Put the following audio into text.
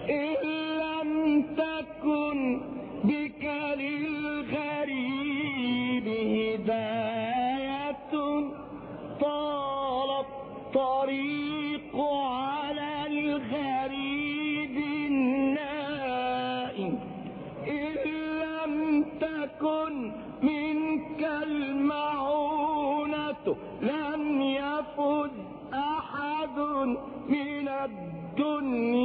إن لم تكن بك للغريب هداية طال الطريق على الغريب النائم. إن لم تكن منك المعونة لم يفز أحد من الدنيا